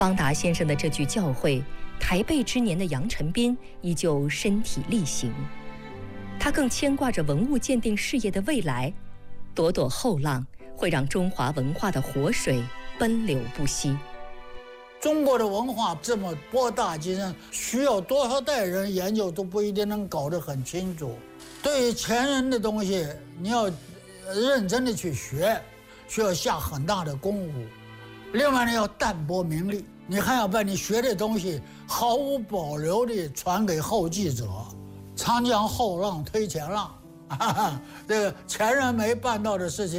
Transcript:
方达先生的这句教诲，台背之年的杨晨斌依旧身体力行。他更牵挂着文物鉴定事业的未来，朵朵后浪会让中华文化的活水奔流不息。 中国的文化这么博大精深，需要多少代人研究都不一定能搞得很清楚。对于前人的东西，你要认真的去学，需要下很大的功夫。另外呢，要淡泊名利，你还要把你学的东西毫无保留地传给后继者。长江后浪推前浪，这个前人没办到的事情。